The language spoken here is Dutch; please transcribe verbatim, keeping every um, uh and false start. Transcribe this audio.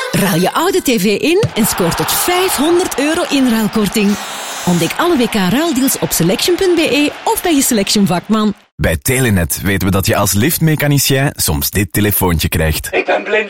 Ruil je oude tv in en scoor tot vijfhonderd euro inruilkorting. Ontdek alle W K-ruildeals op selection punt b e of bij je Selection vakman. Bij Telenet weten we dat je als liftmechanicien soms dit telefoontje krijgt. Ik ben blind.